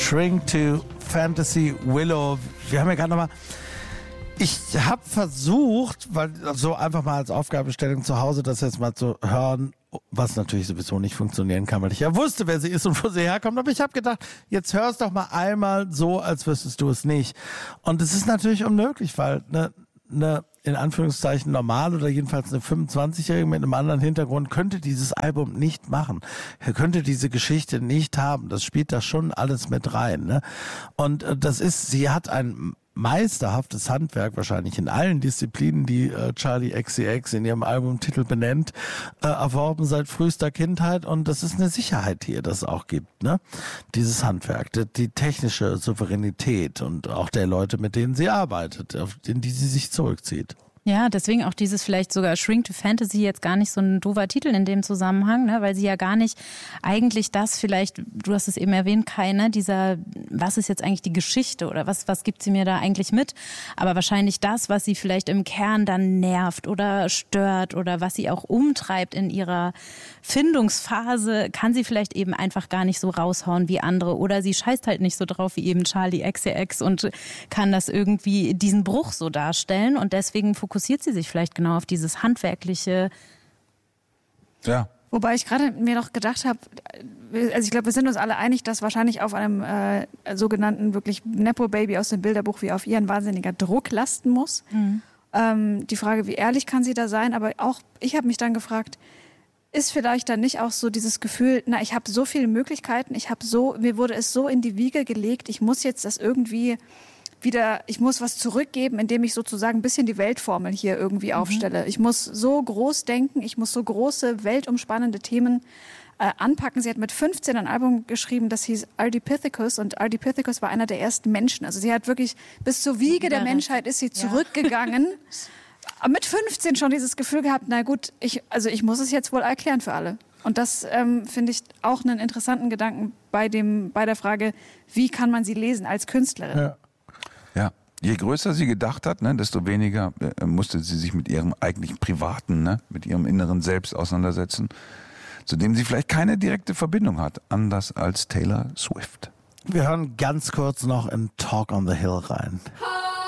Shrink to Fantasy Willow. Wir haben ja gerade nochmal... Ich habe versucht, weil so einfach mal als Aufgabenstellung zu Hause das jetzt mal zu hören, was natürlich sowieso nicht funktionieren kann, weil ich ja wusste, wer sie ist und wo sie herkommt. Aber ich habe gedacht, jetzt hörst doch mal einmal so, als wüsstest du es nicht. Und es ist natürlich unmöglich, weil eine in Anführungszeichen normal oder jedenfalls eine 25-Jährige mit einem anderen Hintergrund könnte dieses Album nicht machen. Er könnte diese Geschichte nicht haben. Das spielt da schon alles mit rein. Ne? Und sie hat ein meisterhaftes Handwerk, wahrscheinlich in allen Disziplinen, die Charli XCX in ihrem Albumtitel benennt, erworben seit frühester Kindheit. Und das ist eine Sicherheit hier, das es auch gibt. Ne? Dieses Handwerk, die technische Souveränität und auch der Leute, mit denen sie arbeitet, in die sie sich zurückzieht. Ja, deswegen auch dieses vielleicht sogar Shrink to Fantasy jetzt gar nicht so ein doofer Titel in dem Zusammenhang, ne? Weil sie ja gar nicht eigentlich das vielleicht, du hast es eben erwähnt, Kai, ne? Was ist jetzt eigentlich die Geschichte oder was gibt sie mir da eigentlich mit? Aber wahrscheinlich das, was sie vielleicht im Kern dann nervt oder stört oder was sie auch umtreibt in ihrer Findungsphase, kann sie vielleicht eben einfach gar nicht so raushauen wie andere oder sie scheißt halt nicht so drauf wie eben Charli XCX und kann das irgendwie diesen Bruch so darstellen und deswegen fokussiert sie sich vielleicht genau auf dieses handwerkliche. Ja. Wobei ich gerade mir noch gedacht habe, also ich glaube, wir sind uns alle einig, dass wahrscheinlich auf einem sogenannten wirklich Nepo-Baby aus dem Bilderbuch wie auf ihr ein wahnsinniger Druck lasten muss. Mhm. Die Frage, wie ehrlich kann sie da sein? Aber auch ich habe mich dann gefragt, ist vielleicht dann nicht auch so dieses Gefühl, ich habe so viele Möglichkeiten, mir wurde es so in die Wiege gelegt, ich muss jetzt das irgendwie ich muss was zurückgeben, indem ich sozusagen ein bisschen die Weltformel hier irgendwie aufstelle. Ich muss so groß denken, ich muss so große, weltumspannende Themen anpacken. Sie hat mit 15 ein Album geschrieben, das hieß Ardipithecus und Ardipithecus war einer der ersten Menschen. Also sie hat wirklich bis zur Wiege der Menschheit ist sie zurückgegangen. Mit 15 schon dieses Gefühl gehabt, na gut, ich muss es jetzt wohl erklären für alle. Und das finde ich auch einen interessanten Gedanken bei der Frage, wie kann man sie lesen als Künstlerin? Ja, je größer sie gedacht hat, desto weniger musste sie sich mit ihrem eigentlichen Privaten, mit ihrem inneren Selbst auseinandersetzen, zu dem sie vielleicht keine direkte Verbindung hat, anders als Taylor Swift. Wir hören ganz kurz noch in Talk on the Hill rein.